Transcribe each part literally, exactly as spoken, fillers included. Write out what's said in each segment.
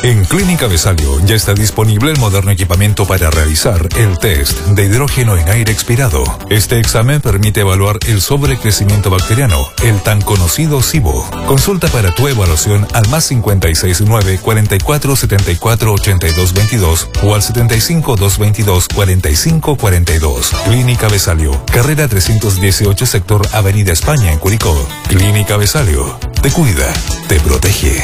En Clínica Besalio ya está disponible el moderno equipamiento para realizar el test de hidrógeno en aire expirado. Este examen permite evaluar el sobrecrecimiento bacteriano, el tan conocido SIBO. Consulta para tu evaluación al más cincuenta y seis nueve, cuarenta y cuatro, setenta y cuatro, ochenta y dos veintidós o al setenta y cinco, doscientos veintidós, cuarenta y cinco cuarenta y dos. Clínica Besalio, carrera trescientos dieciocho, sector Avenida España en Curicó. Clínica Besalio, te cuida, te protege.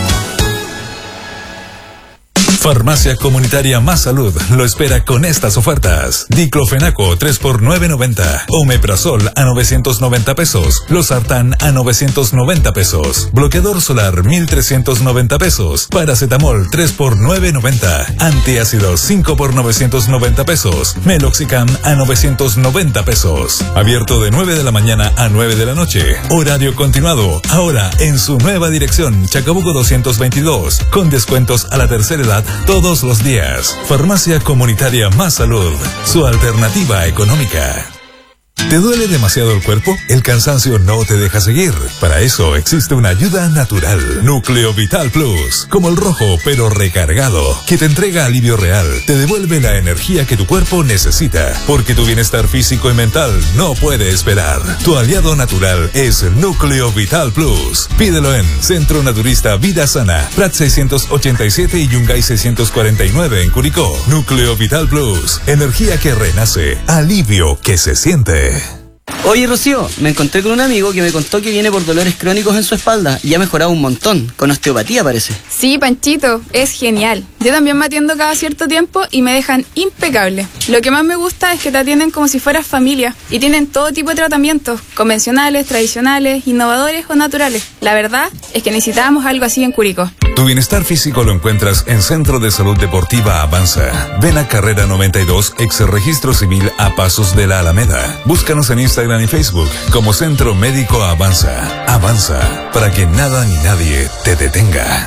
Farmacia Comunitaria Más Salud lo espera con estas ofertas. Diclofenaco tres por nueve noventa. Omeprazol a novecientos noventa pesos. Losartán a novecientos noventa pesos. Bloqueador solar mil trescientos noventa pesos. Paracetamol tres por nueve noventa. Antiácido cinco por novecientos noventa pesos. Meloxicam a novecientos noventa pesos. Abierto de nueve de la mañana a nueve de la noche. Horario continuado. Ahora en su nueva dirección, Chacabuco doscientos veintidós. Con descuentos a la tercera edad todos los días. Farmacia Comunitaria Más Salud, su alternativa económica. ¿Te duele demasiado el cuerpo? ¿El cansancio no te deja seguir? Para eso existe una ayuda natural. Núcleo Vital Plus, como el rojo pero recargado, que te entrega alivio real, te devuelve la energía que tu cuerpo necesita, porque tu bienestar físico y mental no puede esperar. Tu aliado natural es Núcleo Vital Plus. Pídelo en Centro Naturista Vida Sana, Prat seiscientos ochenta y siete y Yungay seiscientos cuarenta y nueve en Curicó. Núcleo Vital Plus, energía que renace, alivio que se siente. Oye, Rocío, me encontré con un amigo que me contó que viene por dolores crónicos en su espalda y ha mejorado un montón, con osteopatía parece. Sí, Panchito, es genial. Yo también me atiendo cada cierto tiempo y me dejan impecable. Lo que más me gusta es que te atienden como si fueras familia y tienen todo tipo de tratamientos, convencionales, tradicionales, innovadores o naturales. La verdad es que necesitábamos algo así en Curicó. Tu bienestar físico lo encuentras en Centro de Salud Deportiva Avanza. Ven a Carrera noventa y dos, ex Registro Civil a Pasos de la Alameda. Búscanos en Instagram y Facebook como Centro Médico Avanza. Avanza, para que nada ni nadie te detenga.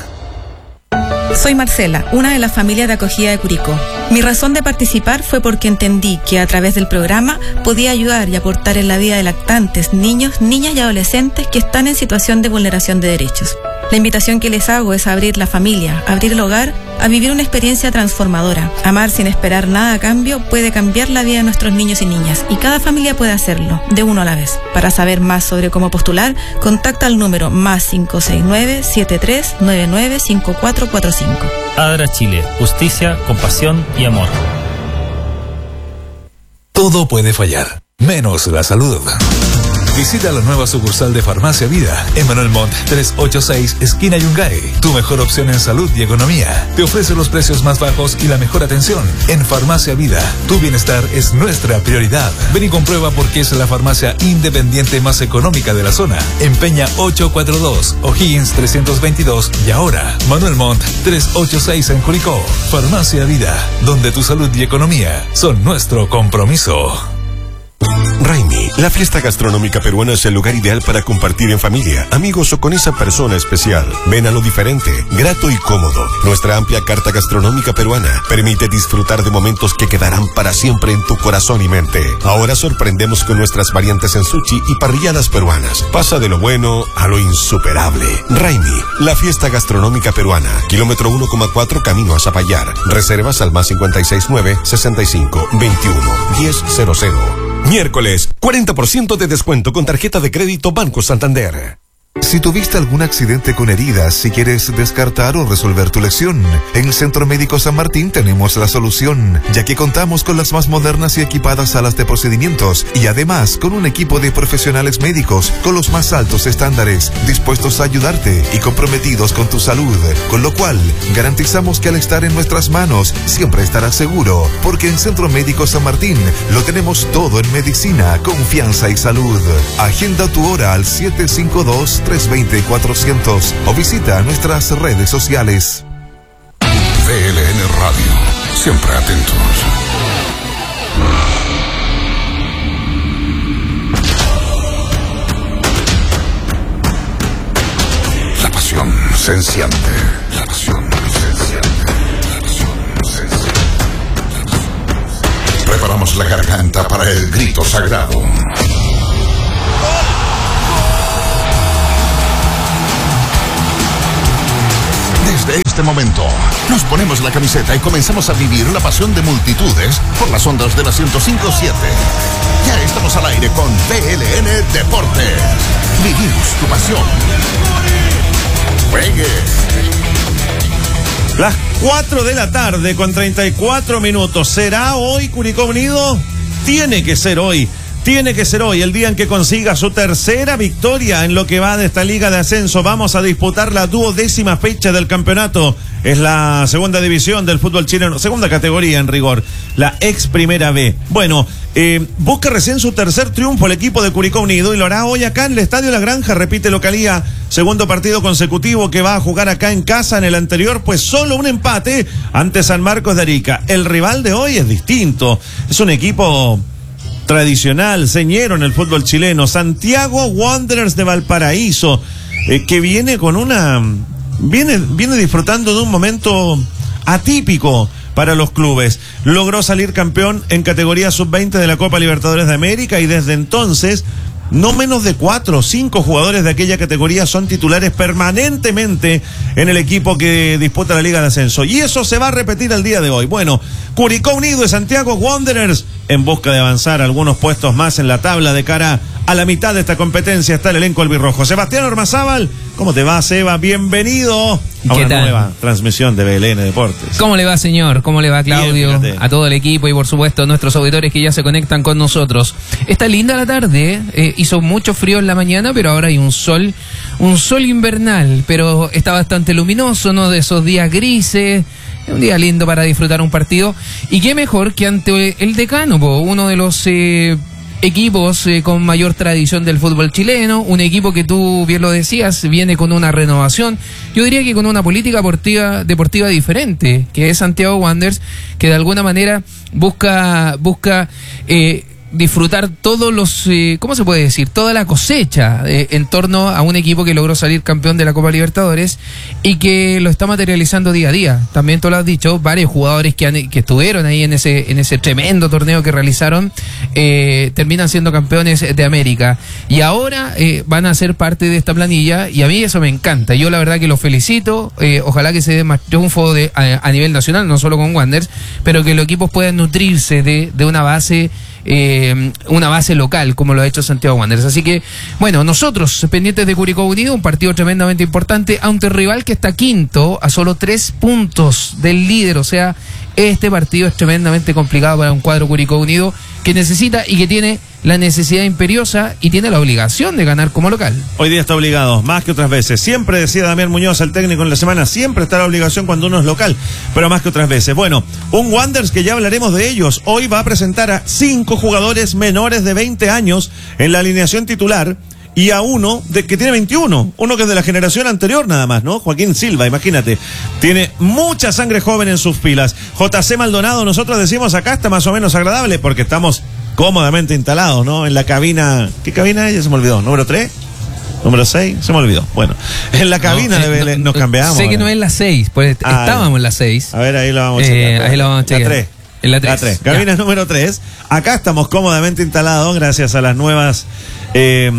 Soy Marcela, una de las familias de acogida de Curicó. Mi razón de participar fue porque entendí que a través del programa podía ayudar y aportar en la vida de lactantes, niños, niñas y adolescentes que están en situación de vulneración de derechos. La invitación que les hago es a abrir la familia, abrir el hogar, a vivir una experiencia transformadora. Amar sin esperar nada a cambio puede cambiar la vida de nuestros niños y niñas, y cada familia puede hacerlo, de uno a la vez. Para saber más sobre cómo postular, contacta al número más cinco seis nueve, siete tres nueve nueve, cinco cuatro cuatro cinco. ADRA Chile, justicia, compasión y amor. Todo puede fallar, menos la salud. Visita la nueva sucursal de Farmacia Vida en Manuel Montt trescientos ochenta y seis, esquina Yungay. Tu mejor opción en salud y economía. Te ofrece los precios más bajos y la mejor atención. En Farmacia Vida, tu bienestar es nuestra prioridad. Ven y comprueba por qué es la farmacia independiente más económica de la zona. En Peña ochocientos cuarenta y dos, O'Higgins trescientos veintidós y ahora Manuel Montt trescientos ochenta y seis en Curicó. Farmacia Vida, donde tu salud y economía son nuestro compromiso. Raimi, la fiesta gastronómica peruana es el lugar ideal para compartir en familia, amigos o con esa persona especial. Ven a lo diferente, grato y cómodo. Nuestra amplia carta gastronómica peruana permite disfrutar de momentos que quedarán para siempre en tu corazón y mente. Ahora sorprendemos con nuestras variantes en sushi y parrilladas peruanas. Pasa de lo bueno a lo insuperable. Raimi, la fiesta gastronómica peruana, kilómetro uno coma cuatro camino a Zapallar. Reservas al más cincuenta y seis nueve, sesenta y cinco, veintiuno, diez cero cero. Miércoles, cuarenta por ciento de descuento con tarjeta de crédito Banco Santander. Si tuviste algún accidente con heridas, si quieres descartar o resolver tu lesión, en el Centro Médico San Martín tenemos la solución, ya que contamos con las más modernas y equipadas salas de procedimientos y además con un equipo de profesionales médicos con los más altos estándares, dispuestos a ayudarte y comprometidos con tu salud, con lo cual garantizamos que al estar en nuestras manos siempre estarás seguro, porque en Centro Médico San Martín lo tenemos todo en medicina, confianza y salud. Agenda tu hora al siete cinco dos, tres dos cero, cuatrocientos o visita nuestras redes sociales. V L N Radio, siempre atentos. La pasión se enciende. La pasión se enciende. La pasión se enciende. Preparamos la garganta para el grito sagrado. Desde este momento, nos ponemos la camiseta y comenzamos a vivir la pasión de multitudes por las ondas de la ciento cinco punto siete. Ya estamos al aire con B L N Deportes. Vivimos tu pasión. Juegue. Las cuatro de la tarde con treinta y cuatro minutos. ¿Será hoy Curicó Unido? Tiene que ser hoy. Tiene que ser hoy el día en que consiga su tercera victoria en lo que va de esta Liga de Ascenso. Vamos a disputar la duodécima fecha del campeonato. Es la segunda división del fútbol chileno, segunda categoría en rigor, la ex Primera B. Bueno, eh, busca recién su tercer triunfo el equipo de Curicó Unido y lo hará hoy acá en el Estadio La Granja, repite localía, segundo partido consecutivo que va a jugar acá en casa. En el anterior, pues solo un empate ante San Marcos de Arica. El rival de hoy es distinto, es un equipo tradicional, señero en el fútbol chileno, Santiago Wanderers de Valparaíso, eh, que viene con una, viene, viene disfrutando de un momento atípico para los clubes. Logró salir campeón en categoría sub veinte de la Copa Libertadores de América y desde entonces no menos de cuatro o cinco jugadores de aquella categoría son titulares permanentemente en el equipo que disputa la Liga de Ascenso. Y eso se va a repetir el día de hoy. Bueno, Curicó Unido y Santiago Wanderers en busca de avanzar algunos puestos más en la tabla de cara a la mitad de esta competencia. Está el elenco albirrojo. Sebastián Ormazábal, ¿cómo te va, Seba? Bienvenido a una tal? nueva transmisión de B L N Deportes. ¿Cómo le va, señor? ¿Cómo le va, Claudio? Bien, a todo el equipo y, por supuesto, a nuestros auditores que ya se conectan con nosotros. Está linda la tarde, eh, hizo mucho frío en la mañana, pero ahora hay un sol, un sol invernal, pero está bastante luminoso, ¿no? De esos días grises. Un día lindo para disfrutar un partido. Y qué mejor que ante el Decano, po, uno de los eh, equipos eh, con mayor tradición del fútbol chileno, un equipo que tú bien lo decías, viene con una renovación, yo diría que con una política deportiva, deportiva diferente, que es Santiago Wanderers, que de alguna manera busca, busca eh, disfrutar todos los, eh, ¿cómo se puede decir? Toda la cosecha eh, en torno a un equipo que logró salir campeón de la Copa Libertadores y que lo está materializando día a día. También tú lo has dicho, varios jugadores que, han, que estuvieron ahí en ese, en ese tremendo torneo que realizaron, eh, terminan siendo campeones de América. Y ahora eh, van a ser parte de esta planilla y a mí eso me encanta. Yo la verdad que los felicito, eh, ojalá que se dé más triunfo de, a, a nivel nacional, no solo con Wanderers, pero que los equipos puedan nutrirse de, de una base Eh, una base local, como lo ha hecho Santiago Wanderers. Así que, bueno, nosotros, pendientes de Curicó Unido, un partido tremendamente importante ante un rival que está quinto a solo tres puntos del líder. O sea, este partido es tremendamente complicado para un cuadro Curicó Unido que necesita y que tiene la necesidad imperiosa y tiene la obligación de ganar como local. Hoy día está obligado, más que otras veces. Siempre decía Damián Muñoz, el técnico en la semana, siempre está la obligación cuando uno es local, pero más que otras veces. Bueno, un Wanderers que ya hablaremos de ellos. Hoy va a presentar a cinco jugadores menores de veinte años en la alineación titular y a uno de, que tiene veintiuno, uno que es de la generación anterior nada más, ¿no? Joaquín Silva, imagínate. Tiene mucha sangre joven en sus filas. J C Maldonado, nosotros decimos acá está más o menos agradable porque estamos cómodamente instalados, ¿no? En la cabina, ¿qué cabina es? Ya se me olvidó, ¿número tres? ¿Número seis? Se me olvidó. Bueno, en la cabina no, de B L N no, nos cambiamos. Sé ahora que no es la seis, pues ah, estábamos en la seis. A ver, ahí lo vamos a checar. Eh, ahí lo vamos a checar. La tres. En la tres. La tres. Cabina ya. Número tres. Acá estamos cómodamente instalados gracias a las nuevas eh,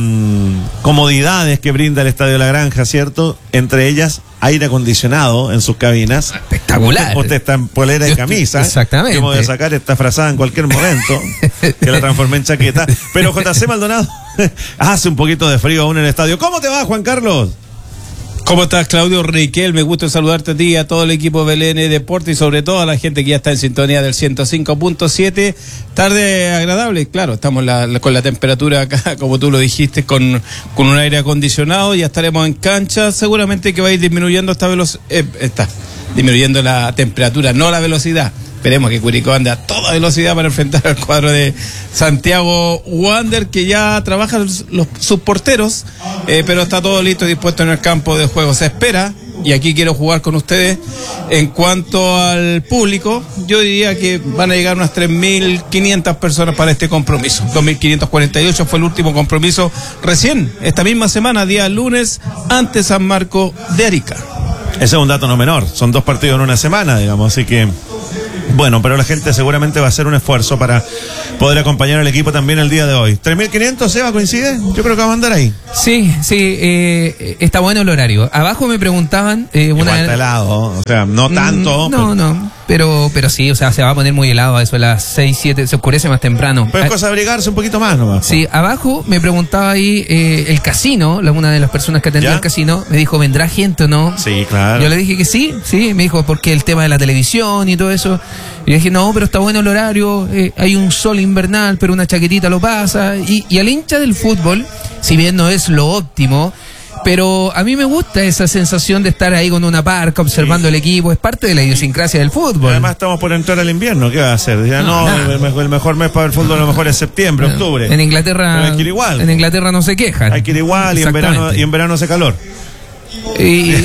comodidades que brinda el Estadio La Granja, ¿cierto? Entre ellas, aire acondicionado en sus cabinas. Espectacular. Usted está en polera y camisa. Exactamente. Yo me voy a sacar esta frazada en cualquier momento, que la transformé en chaqueta. Pero J C Maldonado hace un poquito de frío aún en el estadio. ¿Cómo te va, Juan Carlos? ¿Cómo estás, Claudio Riquel? Me gusta saludarte a ti y a todo el equipo de B L N Deportes y sobre todo a la gente que ya está en sintonía del ciento cinco punto siete. Tarde agradable, claro, estamos la, la, con la temperatura acá, como tú lo dijiste, con, con un aire acondicionado, ya estaremos en cancha, seguramente que va a ir disminuyendo esta velocidad, eh, está disminuyendo la temperatura, no la velocidad. Esperemos que Curicó ande a toda velocidad para enfrentar al cuadro de Santiago Wanderers, que ya trabajan los, los, sus porteros, eh, pero está todo listo y dispuesto en el campo de juego. Se espera, y aquí quiero jugar con ustedes, en cuanto al público, yo diría que van a llegar unas tres mil quinientas personas para este compromiso. dos mil quinientos cuarenta y ocho fue el último compromiso recién, esta misma semana, día lunes, ante San Marcos de Arica. Ese es un dato no menor, son dos partidos en una semana, digamos, así que Bueno, pero la gente seguramente va a hacer un esfuerzo para poder acompañar al equipo también el día de hoy. ¿tres mil quinientos, Seba, coincide? Yo creo que va a andar ahí. Sí, sí, eh, está bueno el horario. Abajo me preguntaban... Eh, una... Igual está helado, o sea, no tanto. Mm, no, pero... no, pero, pero sí, o sea, se va a poner muy helado a eso a las seis, siete, se oscurece más temprano. Pero es cosa de abrigarse un poquito más nomás. Sí, abajo me preguntaba ahí eh, el casino, la, una de las personas que atendió el casino, me dijo, ¿vendrá gente o no? Sí, claro. Yo le dije que sí, sí, me dijo, porque el tema de la televisión y todo eso. Y le dije, no, pero está bueno el horario, eh, hay un sol invernal, pero una chaquetita lo pasa. Y, y al hincha del fútbol, si bien no es lo óptimo, pero a mí me gusta esa sensación de estar ahí con una parca observando sí. el equipo, es parte de la idiosincrasia del fútbol. Además estamos por entrar al invierno, ¿qué va a hacer? Ya no, no el, mejor, el mejor mes para el fútbol a lo mejor es septiembre, no, octubre. En Inglaterra, hay que ir igual. En Inglaterra no se quejan. Hay que ir igual y en verano, y en verano hace calor. Y...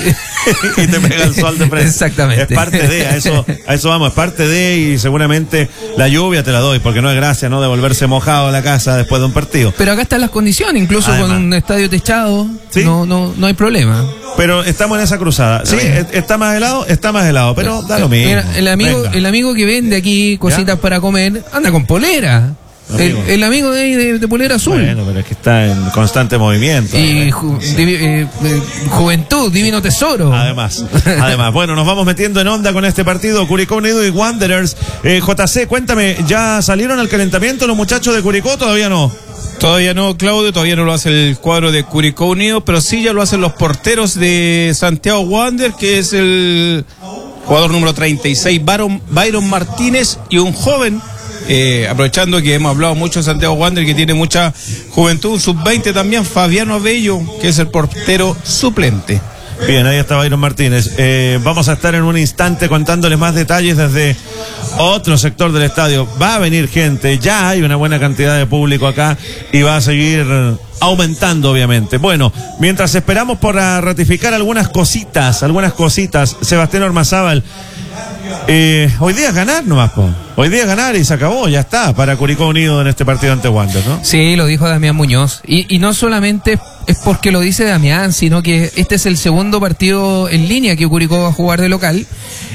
y te pega el sol de frente. Exactamente. Es parte de, a eso, a eso vamos, es parte de, y seguramente la lluvia te la doy, porque no es gracia, ¿no? De volverse mojado a la casa después de un partido. Pero acá están las condiciones, incluso Además. con un estadio techado, ¿sí? no, no, no hay problema. Pero estamos en esa cruzada. Sí, está más helado, está más helado, pero da lo mismo. Mira, el amigo, el amigo que vende aquí cositas ¿Ya? para comer, anda con polera. El, el amigo de ahí de, de polera azul. Bueno, pero es que está en constante movimiento. Y ju, divi, eh, eh, juventud, divino tesoro. Además, además. Bueno, nos vamos metiendo en onda con este partido. Curicó Unido y Wanderers. Eh, J C, cuéntame, ¿ya salieron al calentamiento los muchachos de Curicó? Todavía no. Todavía no, Claudio, todavía no lo hace el cuadro de Curicó Unido, pero sí ya lo hacen los porteros de Santiago Wanderers, que es el jugador número treinta y seis, Byron, Byron Martínez, y un joven. Eh, aprovechando que hemos hablado mucho de Santiago Wander, que tiene mucha juventud, sub veinte también, Fabiano Bello, que es el portero suplente. Bien, ahí está Byron Martínez. Eh, vamos a estar en un instante contándoles más detalles desde otro sector del estadio. Va a venir gente, ya hay una buena cantidad de público acá y va a seguir aumentando, obviamente. Bueno, mientras esperamos por ratificar algunas cositas, algunas cositas, Sebastián Ormazábal, Eh, hoy día es ganar nomás, po. Hoy día es ganar y se acabó, ya está, para Curicó Unido en este partido ante Wander, ¿no? Sí, lo dijo Damián Muñoz. Y, y no solamente es porque lo dice Damián, sino que este es el segundo partido en línea que Curicó va a jugar de local.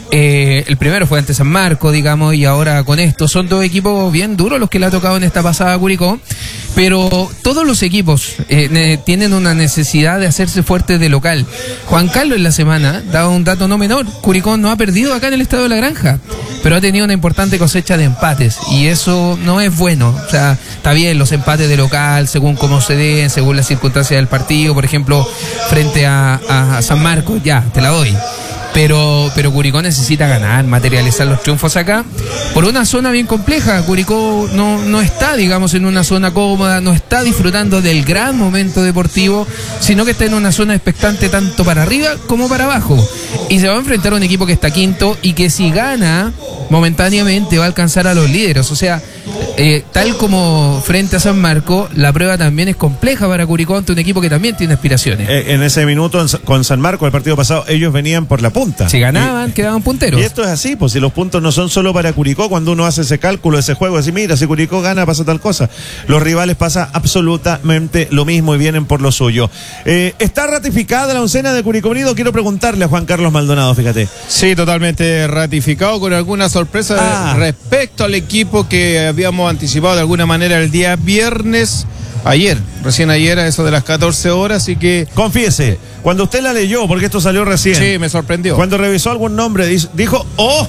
Eh, el primero fue ante San Marcos, digamos, y ahora con esto. Son dos equipos bien duros los que le ha tocado en esta pasada a Curicó. Pero todos los equipos eh, ne- tienen una necesidad de hacerse fuertes de local. Juan Carlos en la semana daba un dato no menor. Curicó no ha perdido acá en el Estadio de la Granja, pero ha tenido una importante cosecha de empates, y eso no es bueno. O sea, está bien los empates de local, según cómo se den, según las circunstancias del partido. Por ejemplo, frente a, a, a San Marcos, ya, te la doy. Pero, pero Curicó necesita ganar, materializar los triunfos acá, por una zona bien compleja. Curicó no, no está, digamos, en una zona cómoda, no está disfrutando del gran momento deportivo, sino que está en una zona expectante tanto para arriba como para abajo. Y se va a enfrentar a un equipo que está quinto y que si gana, momentáneamente va a alcanzar a los líderes. O sea, eh, tal como frente a San Marcos, la prueba también es compleja para Curicó ante un equipo que también tiene aspiraciones. Eh, en ese minuto en, con San Marcos, el partido pasado, ellos venían por la punta. Si ganaban, y, quedaban punteros. Y esto es así, pues si los puntos no son solo para Curicó, cuando uno hace ese cálculo, ese juego, así, mira, si Curicó gana, pasa tal cosa. Los rivales pasa absolutamente lo mismo y vienen por lo suyo. Eh, ¿Está ratificada la oncena de Curicó Unido? Quiero preguntarle a Juan Carlos Maldonado, fíjate. Sí, totalmente ratificado, con alguna sorpresa ah. respecto al equipo que habíamos anticipado de alguna manera el día viernes. Ayer, recién ayer a eso de las catorce horas, así que... Confiese, cuando usted la leyó, porque esto salió recién. Sí, me sorprendió. Cuando revisó algún nombre, dijo, ¡oh!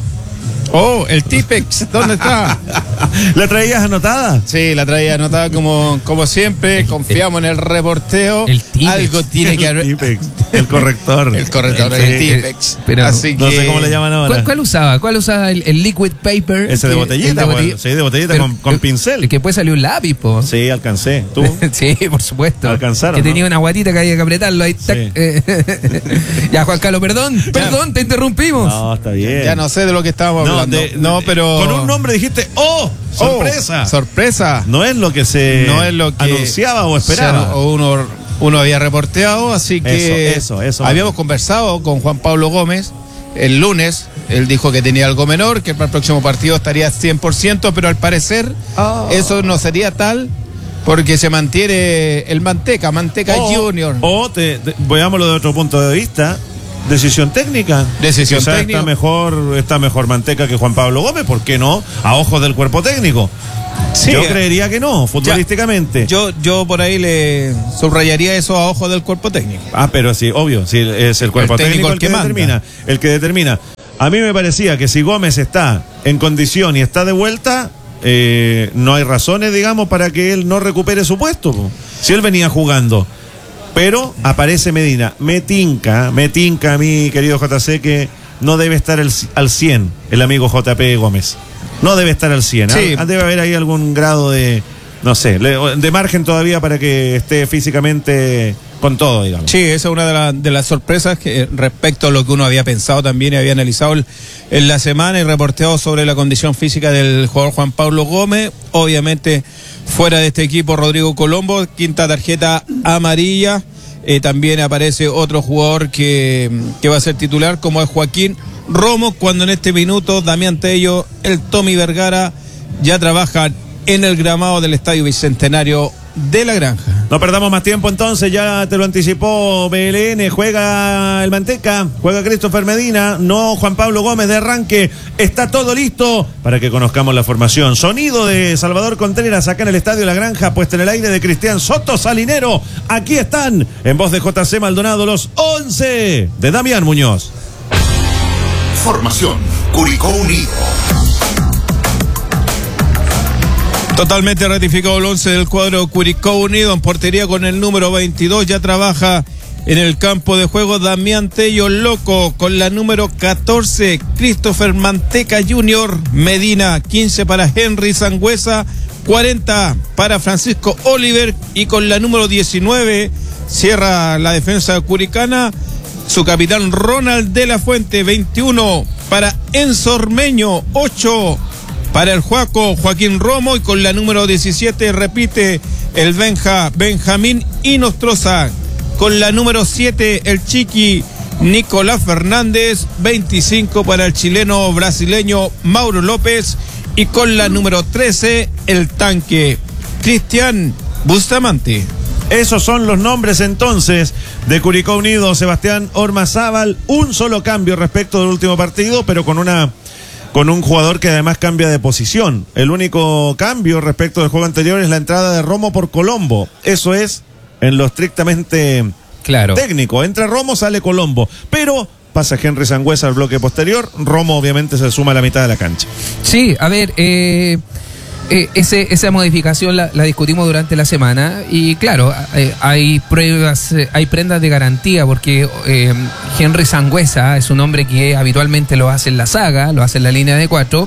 Oh, el Tipex, ¿dónde está? ¿La traías anotada? Sí, la traía anotada como, como siempre. Confiamos en el reporteo. El Tipex. Algo tiene que haber. El Tipex, el corrector. El corrector, el, el Tipex. Pero así no que... sé cómo le llaman ahora. ¿Cuál, cuál usaba? ¿Cuál usaba el, el liquid paper? Ese de botellita, de botellita. Bueno, sí, de botellita con, con el, pincel. El que después salió un lápiz, po. Sí, alcancé. ¿Tú? Sí, por supuesto. Alcanzaron. Que tenía ¿no? una guatita que había que apretarlo ahí. Sí. Ya, Juan Carlos, perdón, ya. perdón, te interrumpimos. No, está bien. Ya no sé de lo que estábamos no, hablando. De, no, pero. Con un nombre dijiste, ¡oh! ¡Sorpresa! Oh, ¡sorpresa! No es lo que se no es lo que anunciaba o esperaba. O uno, uno había reporteado, así que. Eso, eso, eso. Habíamos conversado con Juan Pablo Gómez el lunes. Él dijo que tenía algo menor, que para el próximo partido estaría cien por ciento, pero al parecer oh. eso no sería tal. Porque se mantiene el Manteca, Manteca o, Junior. O, te, te, veámoslo de otro punto de vista, decisión técnica. Decisión Quizá técnica. Está mejor, está mejor Manteca que Juan Pablo Gómez, ¿por qué no? A ojos del cuerpo técnico. Sí, yo creería que no, futbolísticamente. Ya, yo, yo por ahí le subrayaría eso a ojos del cuerpo técnico. Ah, pero sí, obvio, sí, es el cuerpo El técnico técnico el el que, que manda. determina. El que determina. A mí me parecía que si Gómez está en condición y está de vuelta, eh, no hay razones, digamos, para que él no recupere su puesto. Po. Si él venía jugando. Pero aparece Medina. Me tinca, me tinca a mí, querido J C, que no debe estar el, al cien el amigo J P Gómez. No debe estar al cien. Sí. Ah, debe haber ahí algún grado de, no sé, de margen todavía para que esté físicamente con todo, digamos. Sí, esa es una de, la, de las sorpresas que respecto a lo que uno había pensado también y había analizado el, en la semana y reporteado sobre la condición física del jugador Juan Pablo Gómez. Obviamente fuera de este equipo Rodrigo Colombo, quinta tarjeta amarilla. Eh, también aparece otro jugador que, que va a ser titular, como es Joaquín Romo, cuando en este minuto Damián Tello, el Tommy Vergara ya trabajan en el gramado del Estadio Bicentenario de La Granja. No perdamos más tiempo entonces, ya te lo anticipó B L N, juega el Manteca, juega Christopher Medina, no Juan Pablo Gómez de arranque, está todo listo para que conozcamos la formación. Sonido de Salvador Contreras acá en el Estadio La Granja, puesta en el aire de Cristian Soto Salinero. Aquí están, en voz de J C Maldonado, los once de Damián Muñoz. Formación Curicó Unido. Totalmente ratificado el once del cuadro Curicó Unido. En portería con el número veintidós ya trabaja en el campo de juego Damián Tello Loco. Con la número catorce Christopher Manteca junior Medina. quince para Henry Sangüesa, cuarenta para Francisco Oliver. Y con la número diecinueve cierra la defensa curicana su capitán Ronald de la Fuente. veintiuno para Enzo Ormeño, ocho para el Juaco Joaquín Romo, y con la número diecisiete repite el Benja Benjamín Inostroza. Con la número siete el Chiqui Nicolás Fernández, veinticinco para el chileno brasileño Mauro López, y con la número trece el tanque Cristian Bustamante. Esos son los nombres entonces de Curicó Unido. Sebastián Ormazábal, un solo cambio respecto del último partido, pero con una con un jugador que además cambia de posición. El único cambio respecto del juego anterior es la entrada de Romo por Colombo. Eso es en lo estrictamente claro. técnico. Entra Romo, sale Colombo. Pero pasa Henry Sangüesa al bloque posterior. Romo obviamente se suma a la mitad de la cancha. Sí, a ver, eh... Eh, ese, esa modificación la, la discutimos durante la semana y claro, eh, hay pruebas, eh, hay prendas de garantía porque eh, Henry Sangüesa es un hombre que habitualmente lo hace en la saga, lo hace en la línea de cuatro,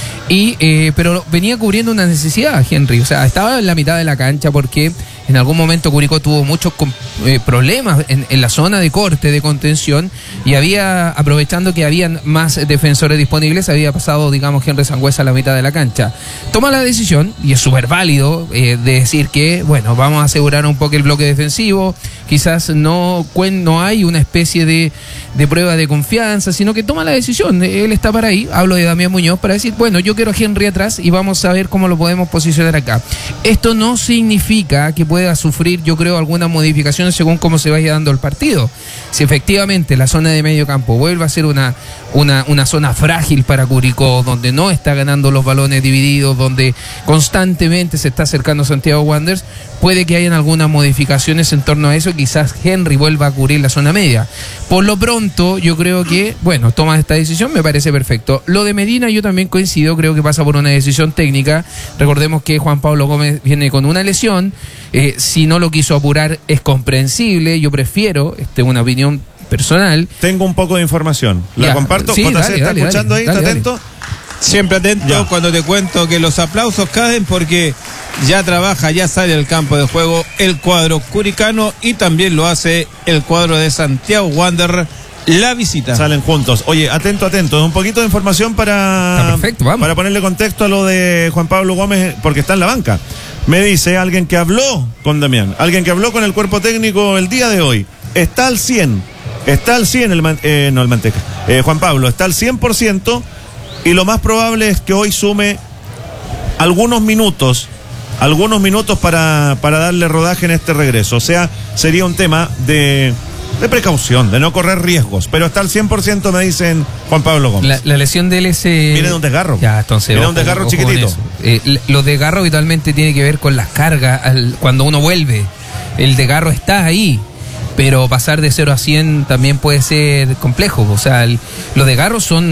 y eh, pero venía cubriendo una necesidad Henry, o sea, estaba en la mitad de la cancha porque en algún momento Curicó tuvo muchos eh, problemas en, en la zona de corte, de contención, y había, aprovechando que habían más defensores disponibles, había pasado, digamos, Henry Sangüesa a la mitad de la cancha. Toma la decisión, y es súper válido, eh, de decir que, bueno, vamos a asegurar un poco el bloque defensivo, quizás no, no hay una especie de, de prueba de confianza, sino que toma la decisión, él está para ahí, hablo de Damián Muñoz, para decir, bueno, yo quiero a Henry atrás y vamos a ver cómo lo podemos posicionar acá. Esto no significa que pueda sufrir, yo creo, algunas modificaciones según cómo se vaya dando el partido. Si efectivamente la zona de medio campo vuelve a ser una, una, una zona frágil para Curicó, donde no está ganando los balones divididos, donde constantemente se está acercando Santiago Wanderers, puede que hayan algunas modificaciones en torno a eso, quizás Henry vuelva a cubrir la zona media. Por lo pronto, yo creo que, bueno, toma esta decisión, me parece perfecto. Lo de Medina yo también coincido, creo que pasa por una decisión técnica. Recordemos que Juan Pablo Gómez viene con una lesión, eh, si no lo quiso apurar es comprensible, yo prefiero, este, una opinión personal. Tengo un poco de información, la ya, comparto. sí, J C, dale, ¿está dale, escuchando dale, ahí? ¿Está dale, atento? dale. Siempre atento Ya. Cuando te cuento que los aplausos caen porque ya trabaja, ya sale al campo de juego el cuadro curicano y también lo hace el cuadro de Santiago Wanderers. La visita. Salen juntos. Oye, atento, atento. Un poquito de información para, Está perfecto, vamos. para ponerle contexto a lo de Juan Pablo Gómez, porque está en la banca. Me dice alguien que habló con Damián, alguien que habló con el cuerpo técnico el día de hoy. Está al cien. Está al cien el, man, eh, no el Manteca. Eh, Juan Pablo, está al cien por ciento y lo más probable es que hoy sume algunos minutos, algunos minutos para, para darle rodaje en este regreso. O sea, sería un tema de de precaución, de no correr riesgos, pero está al cien por ciento, me dicen Juan Pablo Gómez. La, la lesión de él es... Eh, viene de un desgarro. Ya, entonces... Viene de ojo, un desgarro ojo chiquitito. Eh, los desgarros habitualmente tiene que ver con las cargas al, cuando uno vuelve. El desgarro está ahí, pero pasar de cero a cien también puede ser complejo. O sea, el, los desgarros son